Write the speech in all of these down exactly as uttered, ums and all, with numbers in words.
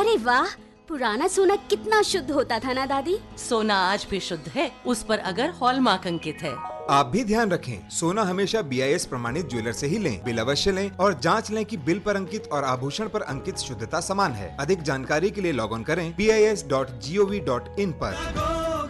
अरे वाह, पुराना सोना कितना शुद्ध होता था ना दादी। सोना आज भी शुद्ध है, उस पर अगर हॉलमार्क अंकित है। आप भी ध्यान रखें, सोना हमेशा बी आई एस प्रमाणित ज्वेलर से ही लें। बिल अवश्य लें और जांच लें कि बिल पर अंकित और आभूषण पर अंकित शुद्धता समान है। अधिक जानकारी के लिए लॉग ऑन करें P I S dot G O V dot in पर।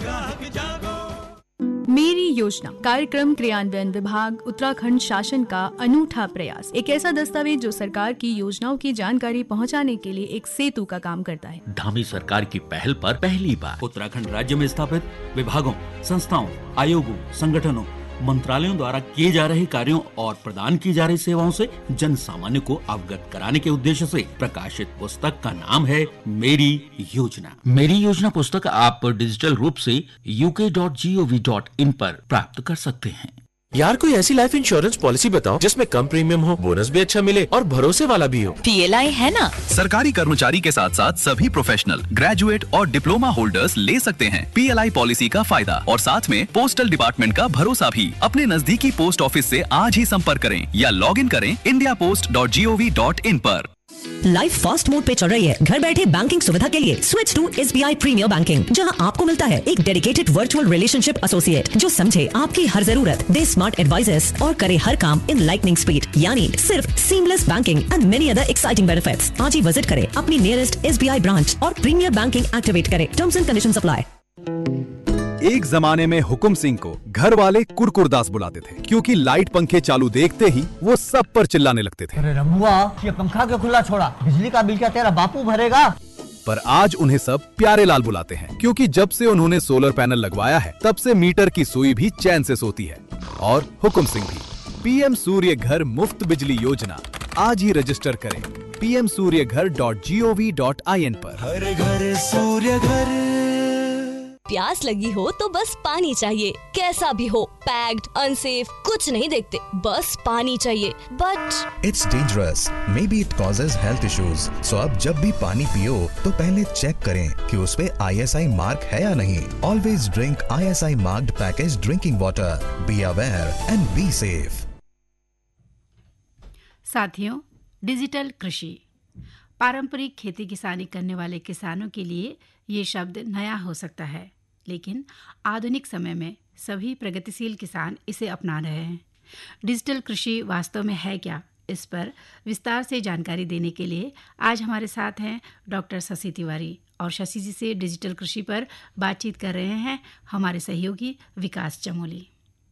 मेरी योजना कार्यक्रम क्रियान्वयन विभाग उत्तराखंड शासन का अनूठा प्रयास, एक ऐसा दस्तावेज जो सरकार की योजनाओं की जानकारी पहुंचाने के लिए एक सेतु का काम करता है। धामी सरकार की पहल पर पहली बार उत्तराखंड राज्य में स्थापित विभागों, संस्थाओं, आयोगों, संगठनों, मंत्रालयों द्वारा किए जा रहे कार्यों और प्रदान की जा रही सेवाओं से जन सामान्य को अवगत कराने के उद्देश्य से प्रकाशित पुस्तक का नाम है मेरी योजना। मेरी योजना पुस्तक आप डिजिटल रूप से यू के dot G O V dot in पर प्राप्त कर सकते हैं। यार कोई ऐसी लाइफ इंश्योरेंस पॉलिसी बताओ जिसमें कम प्रीमियम हो, बोनस भी अच्छा मिले और भरोसे वाला भी हो। पी एल आई है ना। सरकारी कर्मचारी के साथ साथ सभी प्रोफेशनल, ग्रेजुएट और डिप्लोमा होल्डर्स ले सकते हैं पी एल आई पॉलिसी का फायदा और साथ में पोस्टल डिपार्टमेंट का भरोसा भी। अपने नजदीकी पोस्ट ऑफिस से आज ही संपर्क करें या लॉग इन करें India post dot G O V dot in पर। लाइफ फास्ट मोड पे चल रही है। घर बैठे बैंकिंग सुविधा के लिए switch to S B I premiere banking, जहां आपको मिलता है एक डेडिकेटेड वर्चुअल रिलेशनशिप एसोसिएट जो समझे आपकी हर जरूरत, दे स्मार्ट एडवाइजर्स और करे हर काम इन लाइटनिंग स्पीड, यानी सिर्फ seamless banking and many other exciting benefits. आज ही विजिट करें अपनी nearest S B I branch और प्रीमियर बैंकिंग एक्टिवेट करें। Terms and conditions apply. एक जमाने में हुकुम सिंह को घर वाले कुरकुरदास बुलाते थे, क्योंकि लाइट पंखे चालू देखते ही वो सब पर चिल्लाने लगते थे। अरे रमुआ, ये पंखा क्यों खुला छोड़ा? बिजली का बिल क्या तेरा बापू भरेगा? पर आज उन्हें सब प्यारे लाल बुलाते हैं, क्योंकि जब से उन्होंने सोलर पैनल लगवाया है तब से मीटर की सुई भी चैन से सोती है। और हुकुम सिंह भी। पी एम सूर्य घर मुफ्त बिजली योजना, आज ही रजिस्टर करें पी एम सूर्य घर dot G O V dot I N पर। हर घर सूर्य घर। प्यास लगी हो तो बस पानी चाहिए, कैसा भी हो, पैक्ड, अनसेफ, कुछ नहीं देखते, बस पानी चाहिए। But it's dangerous, may be it causes health issues. सो अब जब भी पानी पियो तो पहले चेक करें कि उस पे आई एस आई मार्क है या नहीं। Always drink I S I marked package drinking water. Be aware and be safe. साथियों, डिजिटल कृषि, पारंपरिक खेती किसानी करने वाले किसानों के लिए ये शब्द नया हो सकता है, लेकिन आधुनिक समय में सभी प्रगतिशील किसान इसे अपना रहे हैं। डिजिटल कृषि वास्तव में है क्या, इस पर विस्तार से जानकारी देने के लिए आज हमारे साथ हैं डॉक्टर शशि तिवारी, और शशि जी से डिजिटल कृषि पर बातचीत कर रहे हैं हमारे सहयोगी विकास चमोली।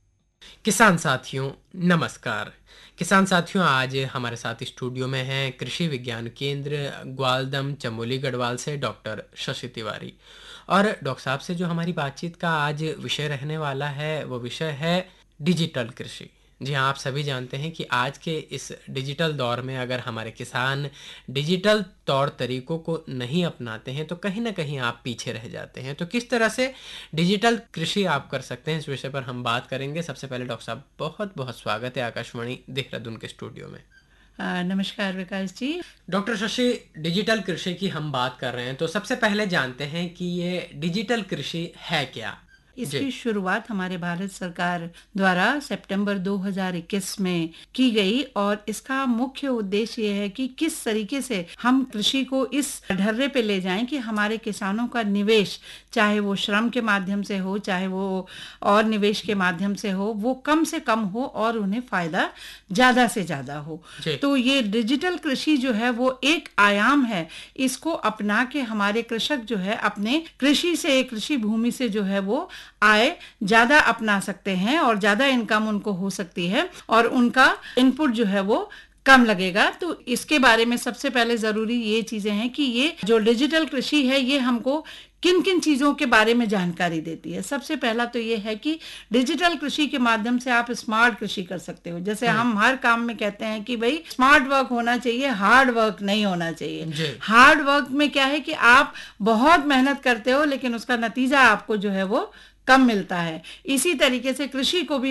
किसान साथियों नमस्कार। किसान साथियों, आज हमारे साथ स्टूडियो में हैं कृषि विज्ञान केंद्र ग्वालदम चमोली गढ़वाल से डॉक्टर शशि तिवारी। और डॉक्टर साहब से जो हमारी बातचीत का आज विषय रहने वाला है वो विषय है डिजिटल कृषि। जी हाँ, आप सभी जानते हैं कि आज के इस डिजिटल दौर में अगर हमारे किसान डिजिटल तौर तरीकों को नहीं अपनाते हैं तो कहीं ना कहीं आप पीछे रह जाते हैं। तो किस तरह से डिजिटल कृषि आप कर सकते हैं, इस विषय पर हम बात करेंगे। सबसे पहले डॉक्टर साहब, बहुत बहुत स्वागत है आकाशवाणी देहरादून के स्टूडियो में। आ, नमस्कार विकास जी। डॉक्टर शशि, डिजिटल कृषि की हम बात कर रहे हैं तो सबसे पहले जानते हैं कि ये डिजिटल कृषि है क्या। इसकी शुरुआत हमारे भारत सरकार द्वारा सितंबर दो हज़ार इक्कीस में की गई और इसका मुख्य उद्देश्य ये है कि किस तरीके से हम कृषि को इस ढर्रे पे ले जाएं कि हमारे किसानों का निवेश, चाहे वो श्रम के माध्यम से हो, चाहे वो और निवेश के माध्यम से हो, वो कम से कम हो और उन्हें फायदा ज्यादा से ज्यादा हो। तो ये डिजिटल कृषि जो है वो एक आयाम है। इसको अपना के हमारे कृषक जो है अपने कृषि से, कृषि भूमि से जो है वो आय ज्यादा अपना सकते हैं और ज्यादा इनकम उनको हो सकती है और उनका इनपुट जो है वो कम लगेगा। तो इसके बारे में सबसे पहले जरूरी ये चीजें हैं कि ये जो डिजिटल कृषि है ये हमको किन किन चीजों के बारे में जानकारी देती है। सबसे पहला तो ये है कि डिजिटल कृषि के माध्यम से आप स्मार्ट कृषि कर सकते हो। जैसे हम हर काम में कहते हैं कि भाई स्मार्ट वर्क होना चाहिए, हार्ड वर्क नहीं होना चाहिए। हार्ड वर्क में क्या है कि आप बहुत मेहनत करते हो लेकिन उसका नतीजा आपको जो है वो कम मिलता है। इसी तरीके से कृषि को भी